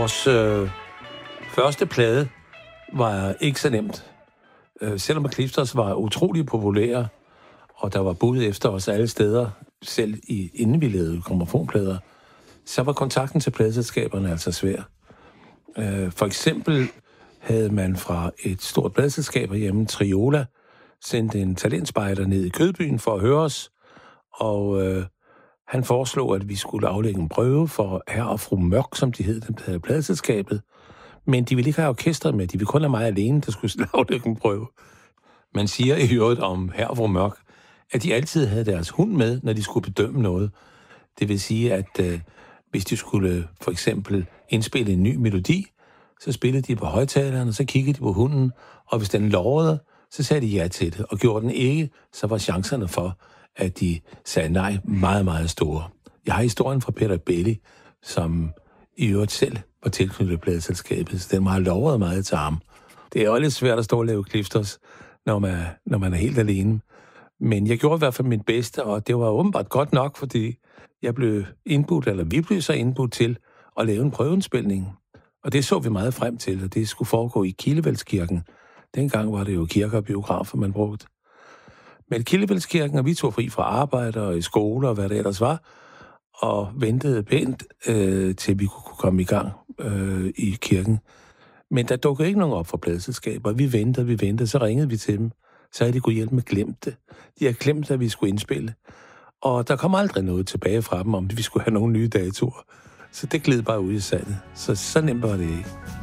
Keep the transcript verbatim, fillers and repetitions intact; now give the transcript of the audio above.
Vores øh, første plade var ikke så nemt. Øh, selvom Clifters var utrolig populære, og der var bud efter os alle steder, selv i, inden vi lavede grammofonplader, så var kontakten til pladeselskaberne altså svær. Øh, for eksempel havde man fra et stort pladeselskab hjemme, Triola, sendt en talentspejder ned i Kødbyen for at høre os, og øh, han foreslog, at vi skulle aflægge en prøve for herre og fru Mørk, som de hed, dem der havde pladeselskabet. Men de ville ikke have orkestret med, de ville kun have mig alene, der skulle aflægge en prøve. Man siger i øvrigt om herre og fru Mørk, at de altid havde deres hund med, når de skulle bedømme noget. Det vil sige, at øh, hvis de skulle for eksempel indspille en ny melodi, så spillede de på højtaleren, og så kiggede de på hunden, og hvis den lovede, så sagde de ja til det, og gjorde den ikke, så var chancerne for, at de sagde nej meget, meget store. Jeg har historien fra Peter Belli, som i øvrigt selv var tilknyttet pladeselskabet, så den må have lovet meget til ham. Det er jo lidt svært at stå og lave Clifters, når man, når man er helt alene. Men jeg gjorde i hvert fald mit bedste, og det var åbenbart godt nok, fordi jeg blev indbudt, eller vi blev så indbudt til at lave en prøveindspilning. Og det så vi meget frem til, at det skulle foregå i Kildevælskirken. Dengang var det jo kirker og biografer, man brugte. Men Kildevælskirken, og vi tog fri fra arbejde og i skole og hvad det ellers var, og ventede pænt, øh, til vi kunne komme i gang øh, i kirken. Men der dukkede ikke nogen op fra pladeselskaber. Vi ventede, vi ventede, så ringede vi til dem. Så havde de kunne hjælpe med glemt det. De havde glemt, at vi skulle indspille. Og der kom aldrig noget tilbage fra dem, om vi skulle have nogle nye datoer. Så det gled bare ud i sandet. Så så nemt var det ikke.